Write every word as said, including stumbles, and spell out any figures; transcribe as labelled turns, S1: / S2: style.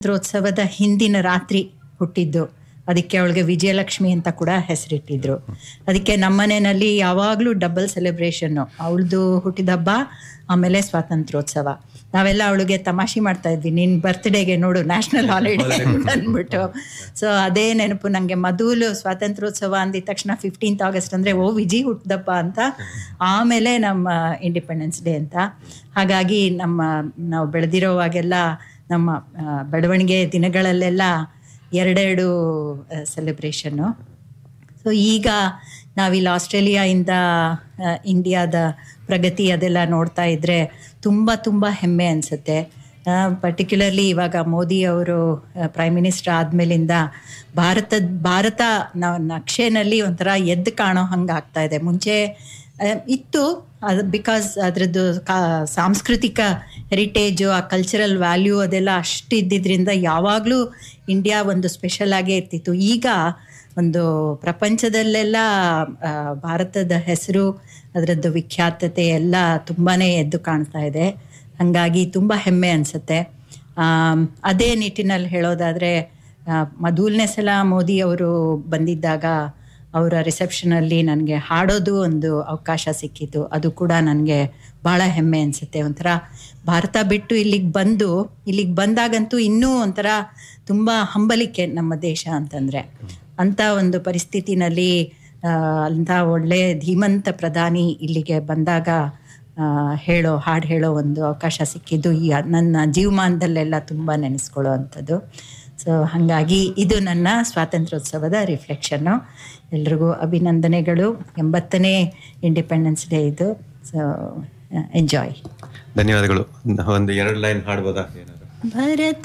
S1: ಸ್ವಾತಂತ್ರ್ಯೋತ್ಸವದ ಹಿಂದಿನ ರಾತ್ರಿ ಹುಟ್ಟಿದ್ದು. ಅದಕ್ಕೆ ಅವಳಿಗೆ ವಿಜಯಲಕ್ಷ್ಮಿ ಅಂತ ಕೂಡ ಹೆಸರಿಟ್ಟಿದ್ರು. ಅದಕ್ಕೆ ನಮ್ಮನೆಯಲ್ಲಿ ಯಾವಾಗಲೂ ಡಬಲ್ ಸೆಲೆಬ್ರೇಷನ್ನು, ಅವಳದು ಹುಟ್ಟಿದ ಹಬ್ಬ ಆಮೇಲೆ ಸ್ವಾತಂತ್ರ್ಯೋತ್ಸವ. ನಾವೆಲ್ಲ ಅವಳಿಗೆ ತಮಾಷೆ ಮಾಡ್ತಾ ಇದ್ವಿ, ನಿನ್ನ ಬರ್ತ್ಡೇಗೆ ನೋಡು ನ್ಯಾಷನಲ್ ಹಾಲಿಡೇ ಅಂದ್ಬಿಟ್ಟು. ಸೊ ಅದೇ ನೆನಪು ನನಗೆ. ಮೊದಲು ಸ್ವಾತಂತ್ರ್ಯೋತ್ಸವ ಅಂದಿದ ತಕ್ಷಣ ಫಿಫ್ಟೀನ್ತ್ ಆಗಸ್ಟ್ ಅಂದರೆ ಓ ವಿಜಿ ಹುಟ್ಟಿದಪ್ಪ ಅಂತ, ಆಮೇಲೆ ನಮ್ಮ ಇಂಡಿಪೆಂಡೆನ್ಸ್ ಡೇ ಅಂತ. ಹಾಗಾಗಿ ನಮ್ಮ ನಾವು ಬೆಳೆದಿರೋವಾಗೆಲ್ಲ ನಮ್ಮ ಬೆಳವಣಿಗೆ ದಿನಗಳಲ್ಲೆಲ್ಲ ಎರಡೆರಡು ಸೆಲೆಬ್ರೇಷನ್ನು. ಸೊ ಈಗ ನಾವಿಲ್ಲಿ ಆಸ್ಟ್ರೇಲಿಯಾಯಿಂದ ಇಂಡಿಯಾದ ಪ್ರಗತಿ ಅದೆಲ್ಲ ನೋಡ್ತಾ ಇದ್ದರೆ ತುಂಬ ತುಂಬ ಹೆಮ್ಮೆ ಅನಿಸುತ್ತೆ. ಪರ್ಟಿಕ್ಯುಲರ್ಲಿ ಇವಾಗ ಮೋದಿ ಅವರು ಪ್ರೈಮ್ ಮಿನಿಸ್ಟರ್ ಆದಮೇಲಿಂದ ಭಾರತದ ಭಾರತ ನಾವು ನಕ್ಷೆನಲ್ಲಿ ಒಂಥರ ಎದ್ದು ಕಾಣೋ ಹಂಗೆ ಆಗ್ತಾ ಇದೆ. ಮುಂಚೆ ಇತ್ತು ಅದು ಬಿಕಾಸ್ ಅದರದ್ದು ಕಾ ಸಾಂಸ್ಕೃತಿಕ ಹೆರಿಟೇಜು, ಆ ಕಲ್ಚರಲ್ ವ್ಯಾಲ್ಯೂ ಅದೆಲ್ಲ ಅಷ್ಟು ಇದ್ದಿದ್ದರಿಂದ ಯಾವಾಗಲೂ ಇಂಡಿಯಾ ಒಂದು ಸ್ಪೆಷಲ್ ಆಗೇ ಇರ್ತಿತ್ತು. ಈಗ ಒಂದು ಪ್ರಪಂಚದಲ್ಲೆಲ್ಲ ಭಾರತದ ಹೆಸರು, ಅದರದ್ದು ವಿಖ್ಯಾತತೆ ಎಲ್ಲ ತುಂಬಾ ಎದ್ದು ಕಾಣ್ತಾ ಇದೆ. ಹಾಗಾಗಿ ತುಂಬ ಹೆಮ್ಮೆ ಅನಿಸುತ್ತೆ. ಅದೇ ನಿಟ್ಟಿನಲ್ಲಿ ಹೇಳೋದಾದರೆ, ಮೊದಲನೇ ಸಲ ಮೋದಿ ಅವರು ಬಂದಿದ್ದಾಗ ಅವರ ರಿಸೆಪ್ಷನಲ್ಲಿ ನನಗೆ ಹಾಡೋದು ಒಂದು ಅವಕಾಶ ಸಿಕ್ಕಿತು. ಅದು ಕೂಡ ನನಗೆ ಭಾಳ ಹೆಮ್ಮೆ ಅನಿಸುತ್ತೆ. ಒಂಥರ ಭಾರತ ಬಿಟ್ಟು ಇಲ್ಲಿಗೆ ಬಂದು ಇಲ್ಲಿಗೆ ಬಂದಾಗಂತೂ ಇನ್ನೂ ಒಂಥರ ತುಂಬ ಹಂಬಲಿಕೆ ನಮ್ಮ ದೇಶ ಅಂತಂದರೆ. ಅಂಥ ಒಂದು ಪರಿಸ್ಥಿತಿನಲ್ಲಿ ಅಂಥ ಒಳ್ಳೆಯ ಧೀಮಂತ ಪ್ರಧಾನಿ ಇಲ್ಲಿಗೆ ಬಂದಾಗ ಹೇಳೋ ಹಾಡು ಹೇಳೋ ಒಂದು ಅವಕಾಶ ಸಿಕ್ಕಿದ್ದು ಈ ನನ್ನ ಜೀವಮಾನದಲ್ಲೆಲ್ಲ ತುಂಬ ನೆನೆಸ್ಕೊಳ್ಳೋ ಅಂಥದ್ದು. ಸೊ ಹಾಗಾಗಿ ಇದು ನನ್ನ ಸ್ವಾತಂತ್ರ್ಯೋತ್ಸವದ ರಿಫ್ಲೆಕ್ಷನ್ನು. ಎಲ್ರಿಗೂ ಅಭಿನಂದನೆಗಳು. ಎಂಬತ್ತನೇ ಇಂಡಿಪೆಂಡೆನ್ಸ್ ಡೇ ಇದು. So enjoy.
S2: ಧನ್ಯವಾದಗಳು. ಒಂದು ಎರಡು ಲೈನ್ ಹಾಡ್ಬೋದಾ?
S1: ಭರತ